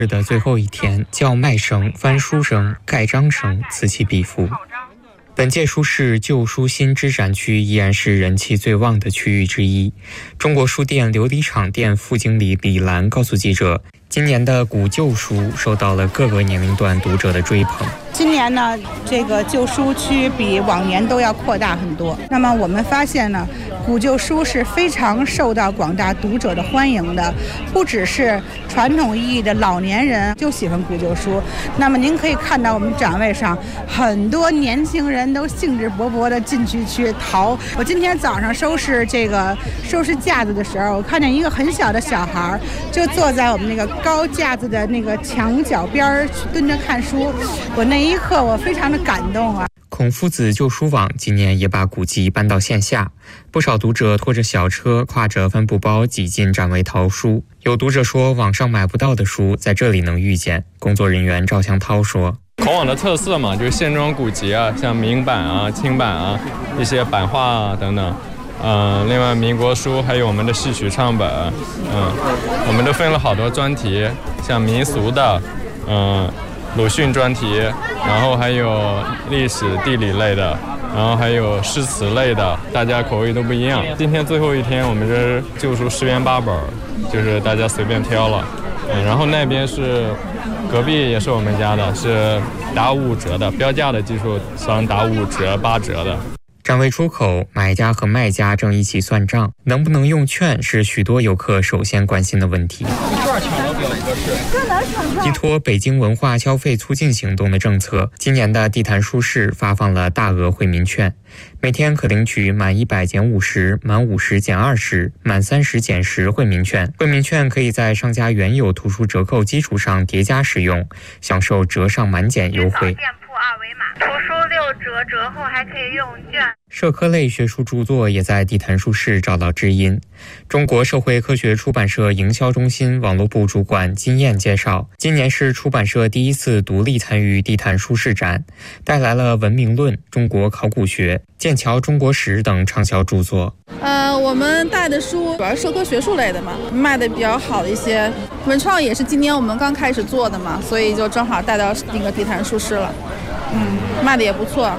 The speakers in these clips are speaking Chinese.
日的最后一天，叫卖声、翻书声、盖章声此起彼伏。本届书市旧书新知展区依然是人气最旺的区域之一。中国书店琉璃厂店副经理李兰告诉记者，今年的古旧书受到了各个年龄段读者的追捧。 今年呢，这个旧书区比往年都要扩大很多。那么我们发现呢，古旧书是非常受到广大读者的欢迎的，不只是传统意义的老年人就喜欢古旧书。那么您可以看到我们展位上很多年轻人都兴致勃勃地进去淘。我今天早上收拾架子的时候，我看见一个很小的小孩就坐在我们那个高架子的那个墙角边蹲着看书，我那一刻我非常的感动啊。 孔夫子旧书网今年也把古籍搬到线下，不少读者拖着小车，挎着帆布包挤进展位淘书。有读者说，网上买不到的书在这里能遇见。工作人员赵向涛说， 孔网的特色嘛，就是线装古籍啊，像明版啊、清版啊，一些版画啊等等。另外民国书还有我们的戏曲唱本，我们都分了好多专题，像民俗的，鲁迅专题，然后还有历史地理类的，然后还有诗词类的，大家口味都不一样。今天最后一天，我们这旧书10元8本，就是大家随便挑了。然后那边是隔壁也是我们家的，是打5折的，标价的基础上打5折8折的。 展位出口，买家和卖家正一起算账，能不能用券是许多游客首先关心的问题。依托北京文化消费促进行动的政策，今年的地坛书市发放了大额惠民券，每天可领取满100减50、满50减20、满30减10惠民券。惠民券可以在商家原有图书折扣基础上叠加使用，享受折上满减优惠。 二维码，图书6折，折后还可以用券。 社科类学术著作也在地坛书市找到知音。中国社会科学出版社营销中心网络部主管金燕介绍，今年是出版社第一次独立参与地坛书市展，带来了《文明论》《中国考古学》《剑桥中国史》等畅销著作。 我们带的书主要是社科学术类的嘛，卖的比较好的一些。文创也是今年我们刚开始做的嘛，所以就正好带到那个地坛书市了。卖的也不错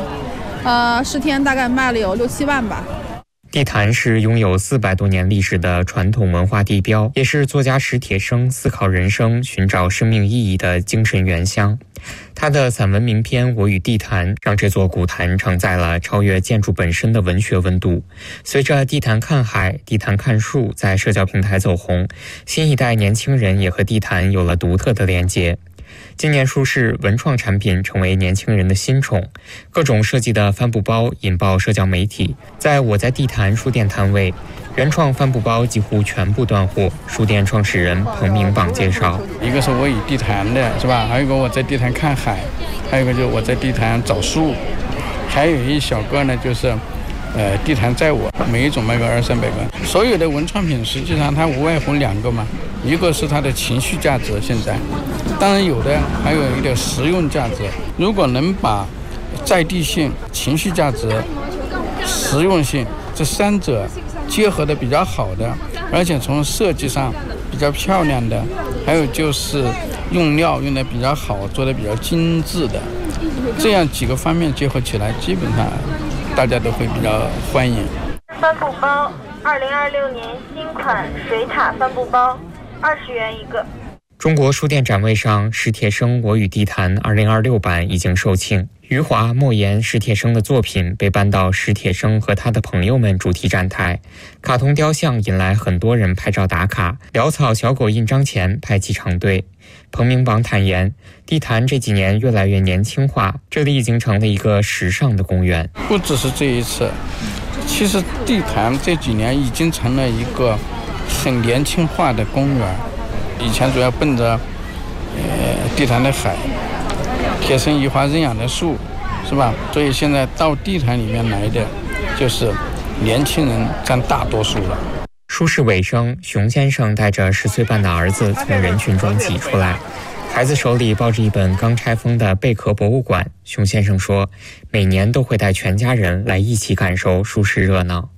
，10天大概卖了有6、7万吧。 地坛是拥有400多年历史的传统文化地标，也是作家史铁生思考人生、寻找生命意义的精神原乡。他的散文名篇《我与地坛》让这座古坛承载了超越建筑本身的文学温度。随着地坛看海、地坛看树在社交平台走红，新一代年轻人也和地坛有了独特的连结。今年书市文创产品成为年轻人的新宠，各种设计的帆布包引爆社交媒体。在我在地坛书店摊位，原创帆布包几乎全部断货。书店创始人彭明榜介绍， 一个是我与地坛的是吧，还有一个我在地坛看海，还有一个就是我在地坛找书，还有一小个呢就是地坛载我，每一种卖个200-300个。所有的文创品实际上它无外乎2个嘛，一个是它的情绪价值，现在当然有的还有一点实用价值。如果能把在地性、情绪价值、实用性这3者结合的比较好的，而且从设计上比较漂亮的，还有就是用料用的比较好，做的比较精致的，这样几个方面结合起来，基本上大家都会比较欢迎。 帆布包，2026年新款水獭帆布包，20元一个。 中国书店展位上，史铁生《我与地坛》2026版已经售罄。余华、莫言、史铁生的作品被搬到史铁生和他的朋友们主题展台，卡通雕像引来很多人拍照打卡，潦草小狗印章前排起长队。彭明榜坦言，地坛这几年越来越年轻化，这里已经成了一个时尚的公园。 不只是这一次，其实地坛这几年已经成了一个很年轻化的公园。以前主要奔着地坛的海，铁生移花认养的树，是吧？所以现在到地坛里面来的就是年轻人占大多数了。 书市尾声，熊先生带着10岁半的儿子从人群中挤出来，孩子手里抱着一本刚拆封的贝壳博物馆。熊先生说，每年都会带全家人来一起感受书市热闹。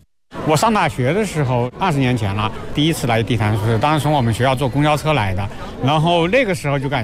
我上大学的时候，20年前了，第一次来地坛书市，当时从我们学校坐公交车来的，然后那个时候就感